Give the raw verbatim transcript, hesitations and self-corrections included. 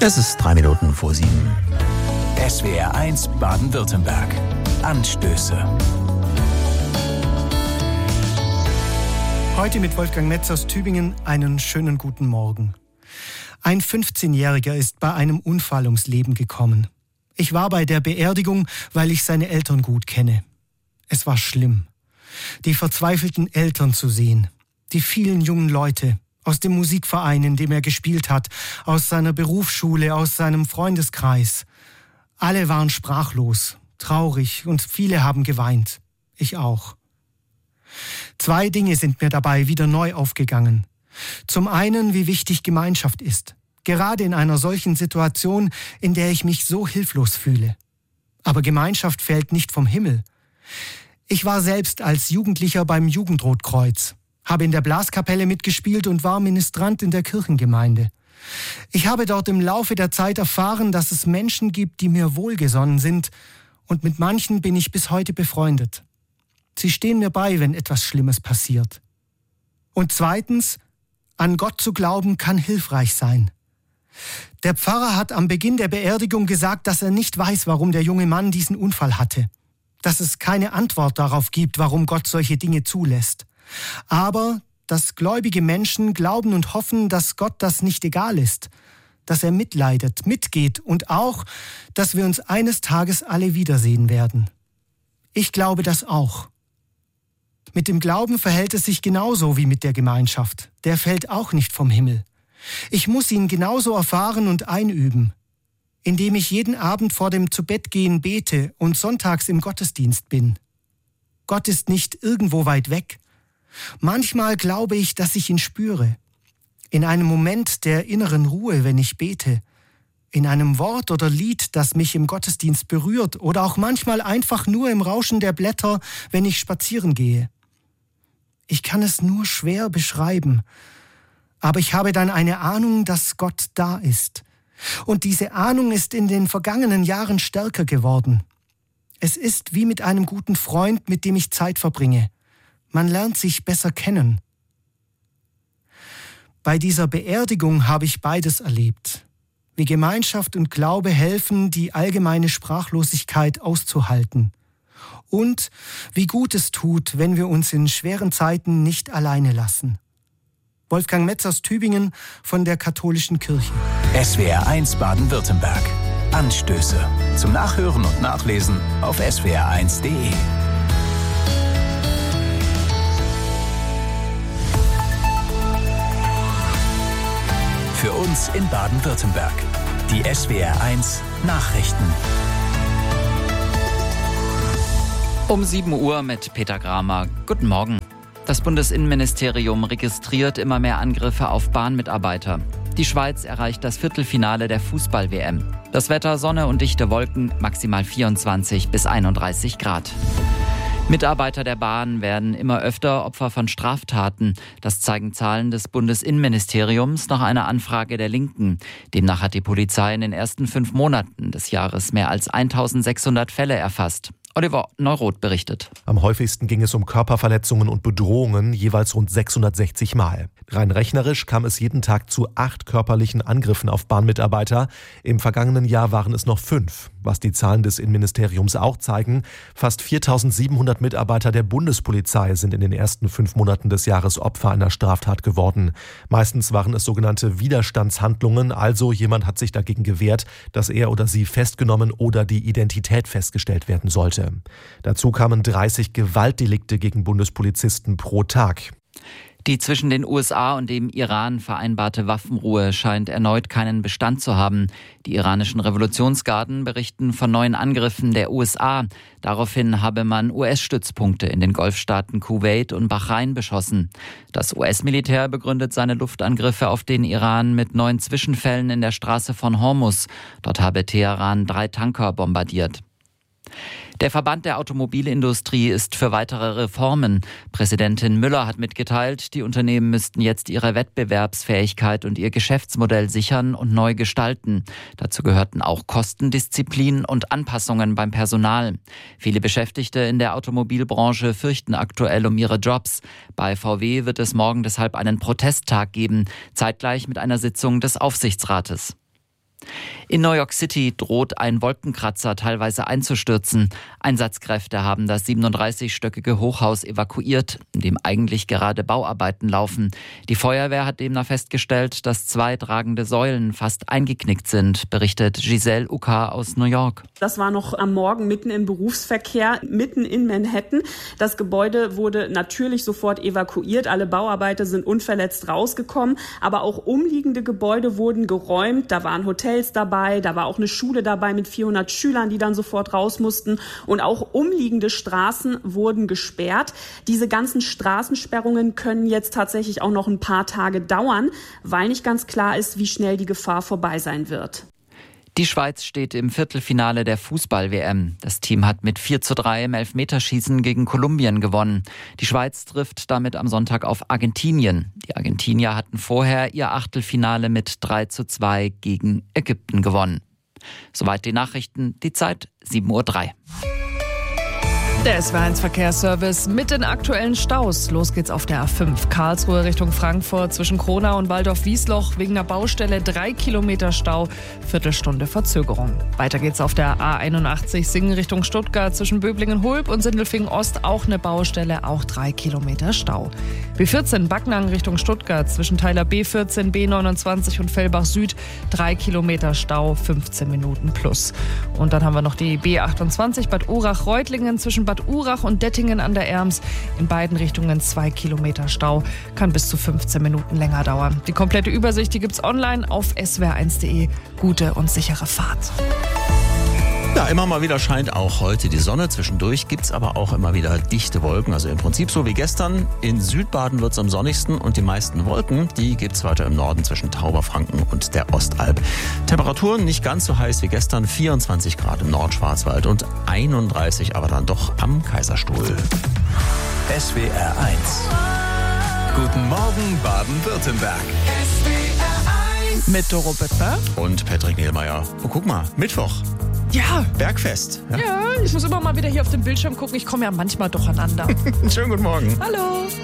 Es ist drei Minuten vor sieben. S W R eins Baden-Württemberg. Anstöße. Heute mit Wolfgang Metz aus Tübingen einen schönen guten Morgen. Ein fünfzehnjähriger ist bei einem Unfall ums Leben gekommen. Ich war bei der Beerdigung, weil ich seine Eltern gut kenne. Es war schlimm, die verzweifelten Eltern zu sehen, die vielen jungen Leute aus dem Musikverein, in dem er gespielt hat, aus seiner Berufsschule, aus seinem Freundeskreis. Alle waren sprachlos, traurig und viele haben geweint. Ich auch. Zwei Dinge sind mir dabei wieder neu aufgegangen. Zum einen, wie wichtig Gemeinschaft ist. Gerade in einer solchen Situation, in der ich mich so hilflos fühle. Aber Gemeinschaft fällt nicht vom Himmel. Ich war selbst als Jugendlicher beim Jugendrotkreuz, habe in der Blaskapelle mitgespielt und war Ministrant in der Kirchengemeinde. Ich habe dort im Laufe der Zeit erfahren, dass es Menschen gibt, die mir wohlgesonnen sind, und mit manchen bin ich bis heute befreundet. Sie stehen mir bei, wenn etwas Schlimmes passiert. Und zweitens, an Gott zu glauben kann hilfreich sein. Der Pfarrer hat am Beginn der Beerdigung gesagt, dass er nicht weiß, warum der junge Mann diesen Unfall hatte. Dass es keine Antwort darauf gibt, warum Gott solche Dinge zulässt. Aber dass gläubige Menschen glauben und hoffen, dass Gott das nicht egal ist, dass er mitleidet, mitgeht und auch, dass wir uns eines Tages alle wiedersehen werden. Ich glaube das auch. Mit dem Glauben verhält es sich genauso wie mit der Gemeinschaft. Der fällt auch nicht vom Himmel. Ich muss ihn genauso erfahren und einüben, indem ich jeden Abend vor dem Zubettgehen bete und sonntags im Gottesdienst bin. Gott ist nicht irgendwo weit weg. Manchmal glaube ich, dass ich ihn spüre. In einem Moment der inneren Ruhe, wenn ich bete. In einem Wort oder Lied, das mich im Gottesdienst berührt. Oder auch manchmal einfach nur im Rauschen der Blätter, wenn ich spazieren gehe. Ich kann es nur schwer beschreiben. Aber ich habe dann eine Ahnung, dass Gott da ist. Und diese Ahnung ist in den vergangenen Jahren stärker geworden. Es ist wie mit einem guten Freund, mit dem ich Zeit verbringe. Man lernt sich besser kennen. Bei dieser Beerdigung habe ich beides erlebt. Wie Gemeinschaft und Glaube helfen, die allgemeine Sprachlosigkeit auszuhalten. Und wie gut es tut, wenn wir uns in schweren Zeiten nicht alleine lassen. Wolfgang Metz aus Tübingen von der Katholischen Kirche. S W R eins Baden-Württemberg. Anstöße. Zum Nachhören und Nachlesen auf s w r eins punkt d e. Für uns in Baden-Württemberg. Die S W R eins Nachrichten. Um sieben Uhr mit Peter Gramer. Guten Morgen. Das Bundesinnenministerium registriert immer mehr Angriffe auf Bahnmitarbeiter. Die Schweiz erreicht das Viertelfinale der Fußball-W M. Das Wetter, Sonne und dichte Wolken, maximal vierundzwanzig bis einunddreißig Grad. Mitarbeiter der Bahn werden immer öfter Opfer von Straftaten. Das zeigen Zahlen des Bundesinnenministeriums nach einer Anfrage der Linken. Demnach hat die Polizei in den ersten fünf Monaten des Jahres mehr als eintausendsechshundert Fälle erfasst. Oliver Neuroth berichtet. Am häufigsten ging es um Körperverletzungen und Bedrohungen, jeweils rund sechshundertsechzig Mal. Rein rechnerisch kam es jeden Tag zu acht körperlichen Angriffen auf Bahnmitarbeiter. Im vergangenen Jahr waren es noch fünf. Was die Zahlen des Innenministeriums auch zeigen, fast viertausendsiebenhundert Mitarbeiter der Bundespolizei sind in den ersten fünf Monaten des Jahres Opfer einer Straftat geworden. Meistens waren es sogenannte Widerstandshandlungen, also jemand hat sich dagegen gewehrt, dass er oder sie festgenommen oder die Identität festgestellt werden sollte. Dazu kamen dreißig Gewaltdelikte gegen Bundespolizisten pro Tag. Die zwischen den U S A und dem Iran vereinbarte Waffenruhe scheint erneut keinen Bestand zu haben. Die iranischen Revolutionsgarden berichten von neuen Angriffen der U S A. Daraufhin habe man U S-Stützpunkte in den Golfstaaten Kuwait und Bahrain beschossen. Das U S-Militär begründet seine Luftangriffe auf den Iran mit neuen Zwischenfällen in der Straße von Hormuz. Dort habe Teheran drei Tanker bombardiert. Der Verband der Automobilindustrie ist für weitere Reformen. Präsidentin Müller hat mitgeteilt, die Unternehmen müssten jetzt ihre Wettbewerbsfähigkeit und ihr Geschäftsmodell sichern und neu gestalten. Dazu gehörten auch Kostendisziplin und Anpassungen beim Personal. Viele Beschäftigte in der Automobilbranche fürchten aktuell um ihre Jobs. Bei V W wird es morgen deshalb einen Protesttag geben, zeitgleich mit einer Sitzung des Aufsichtsrates. In New York City droht ein Wolkenkratzer teilweise einzustürzen. Einsatzkräfte haben das siebenunddreißigstöckige Hochhaus evakuiert, in dem eigentlich gerade Bauarbeiten laufen. Die Feuerwehr hat demnach festgestellt, dass zwei tragende Säulen fast eingeknickt sind, berichtet Giselle Uka aus New York. Das war noch am Morgen mitten im Berufsverkehr, mitten in Manhattan. Das Gebäude wurde natürlich sofort evakuiert. Alle Bauarbeiter sind unverletzt rausgekommen. Aber auch umliegende Gebäude wurden geräumt. Da waren Hotels dabei. Da war auch eine Schule dabei mit vierhundert Schülern, die dann sofort raus mussten. Und auch umliegende Straßen wurden gesperrt. Diese ganzen Straßensperrungen können jetzt tatsächlich auch noch ein paar Tage dauern, weil nicht ganz klar ist, wie schnell die Gefahr vorbei sein wird. Die Schweiz steht im Viertelfinale der Fußball-W M. Das Team hat mit vier zu drei im Elfmeterschießen gegen Kolumbien gewonnen. Die Schweiz trifft damit am Sonntag auf Argentinien. Die Argentinier hatten vorher ihr Achtelfinale mit drei zu zwei gegen Ägypten gewonnen. Soweit die Nachrichten, die Zeit sieben Uhr drei. Der S W R eins Verkehrsservice mit den aktuellen Staus. Los geht's auf der A fünf. Karlsruhe Richtung Frankfurt zwischen Kronau und Waldorf-Wiesloch wegen einer Baustelle drei Kilometer Stau, Viertelstunde Verzögerung. Weiter geht's auf der A einundachtzig Singen Richtung Stuttgart zwischen Böblingen-Hulb und Sindelfingen-Ost auch eine Baustelle, auch drei Kilometer Stau. B vierzehn Backnang Richtung Stuttgart zwischen Teiler B vierzehn, B neunundzwanzig und Fellbach Süd drei Kilometer Stau, fünfzehn Minuten plus. Und dann haben wir noch die B achtundzwanzig Bad Urach-Reutlingen zwischen Bad Urach und Dettingen an der Erms. In beiden Richtungen zwei Kilometer Stau. Kann bis zu fünfzehn Minuten länger dauern. Die komplette Übersicht, die gibt's online auf s w r eins punkt de. Gute und sichere Fahrt. Ja, immer mal wieder scheint auch heute die Sonne. Zwischendurch gibt's aber auch immer wieder dichte Wolken. Also im Prinzip so wie gestern. In Südbaden wird's am sonnigsten und die meisten Wolken, die gibt's weiter im Norden zwischen Tauberfranken und der Ostalb. Temperaturen nicht ganz so heiß wie gestern. vierundzwanzig Grad im Nordschwarzwald und einunddreißig aber dann doch am Kaiserstuhl. S W R eins. Guten Morgen Baden-Württemberg. Mit Doro Bittner. Und Patrick Nehlmeier. Oh, guck mal, Mittwoch. Ja. Bergfest. Ja. Ja, ich muss immer mal wieder hier auf den Bildschirm gucken. Ich komme ja manchmal durcheinander. Schönen guten Morgen. Hallo.